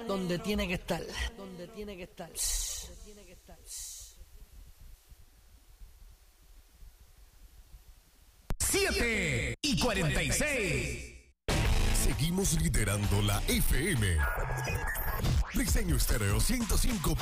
donde tiene que estar. 7:46. Seguimos liderando la FM. Diseño Estéreo 105.9.